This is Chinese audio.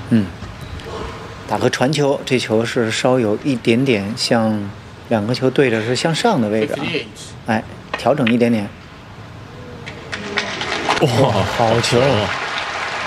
打个传球，这球是稍有一点点向两个球对着是向上的位置啊，哎，调整一点点。 哇，好球！